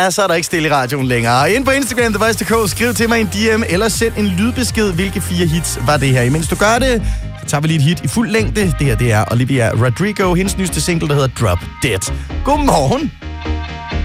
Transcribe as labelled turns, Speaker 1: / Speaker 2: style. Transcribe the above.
Speaker 1: Ja, så er der ikke stille i radioen længere. Ind på Instagram, TheVoice.dk, skriv til mig en DM, eller send en lydbesked, hvilke 4 hits var det her. Imens du gør det, så tager vi lige et hit i fuld længde. Det her, det er Olivia Rodrigo, hendes nyeste single, der hedder Drop Dead. Godmorgen.